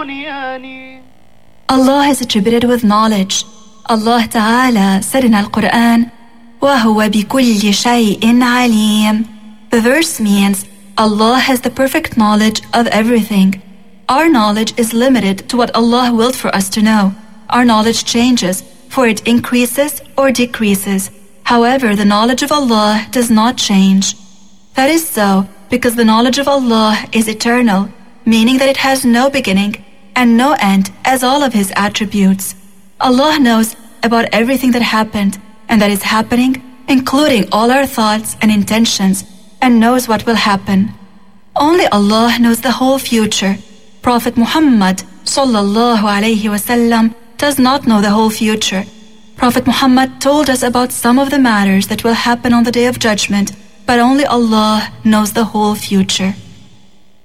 Allah is attributed with knowledge. Allah Ta'ala said in Al-Quran, وَهُوَ بِكُلِّ شَيْءٍ عَلِيمٍ. The verse means Allah has the perfect knowledge of everything. Our knowledge is limited to what Allah willed for us to know. Our knowledge changes, for it increases or decreases. However, the knowledge of Allah does not change. That is so because the knowledge of Allah is eternal, meaning that it has no beginning and no end as all of His attributes. Allah knows about everything that happened and that is happening, including all our thoughts and intentions, and knows what will happen. Only Allah knows the whole future. Prophet Muhammad sallallahu alaihi wasallam does not know the whole future. Prophet Muhammad told us about some of the matters that will happen on the Day of Judgment, but only Allah knows the whole future.